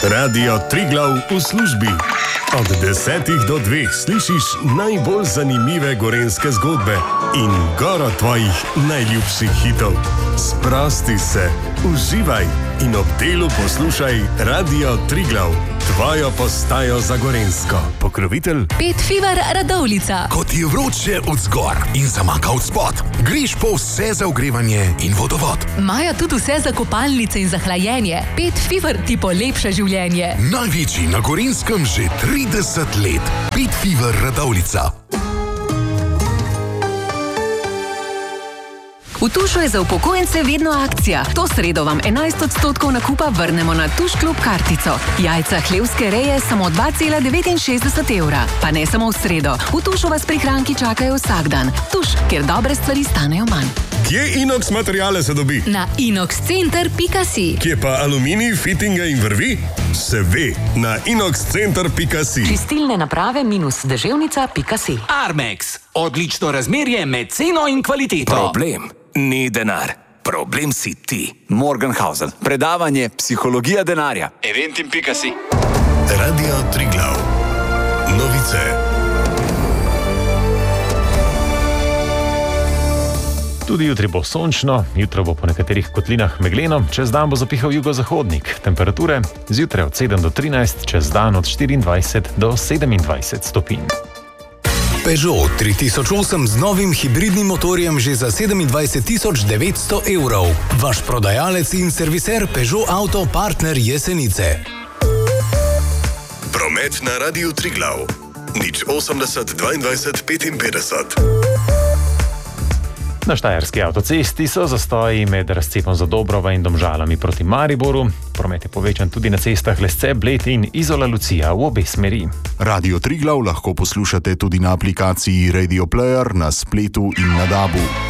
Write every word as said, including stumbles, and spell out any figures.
Radio Triglav v službi. Od desetih do dveh slišiš najbolj zanimive gorenjske zgodbe in goro tvojih najljubših hitov. Sprosti se, uživaj in ob delu poslušaj Radio Triglav, tvojo postajo za gorenjsko. Pokrovitelj Pet Fever Radovljica. Ko ti je vroče od zgor in zamaka od spod, greš po vse za ogrevanje in vodovod. Imajo tudi vse za kopalnice in za hlajenje. Pet Fever ti polepša življenje. Največji na Gorenjskem že trideset let. Pet Fever Radovljica. V Tušu je za upokojence vedno akcija. To sredo vam enajst odstotkov nakupa vrnemo na Tuš klub kartico. Jajca hlevske reje samo dva cela devetinšestdeset evra. Pa ne samo v sredo. V Tušu vas prihranki čakajo vsak dan. Tuš, kjer dobre stvari stanejo manj. Kje inox materijale se dobi? Na inox center pika si. Kje pa aluminij, fitinge in vrvi? Se ve, na inox center pika si. Čistilne naprave minus deževnica pika si. Armex. Odlično razmerje med ceno in kvaliteto. Problem ni denar. Problem si ti. Morgenhausen. Predavanje Psihologija denarja. Eventim pika si. Radio Triglav. Novice. Tudi jutri bo sončno, jutro bo po nekaterih kotlinah megleno, čez dan bo zapihal jugozahodnik. Temperature zjutraj od sedem do trinajst, čez dan od štiriindvajset do sedemindvajset stopinj. Peugeot tri tisoč osem z novim hibridnim motorjem že za sedemindvajset tisoč devetsto evrov. Vaš prodajalec in serviser Peugeot Auto Partner Jesenice. Promet na Radiu Triglav. Nič osemdeset dvaindvajset petinpetdeset. Na štajerski avtocesti so zastoji med razcepom za Dobrova in Domžalami proti Mariboru. Promet je povečan tudi na cestah Lesce, Bled in Izola Lucija v obe smeri. Radio Triglav lahko poslušate tudi na aplikaciji Radio Player, na spletu in na dabu.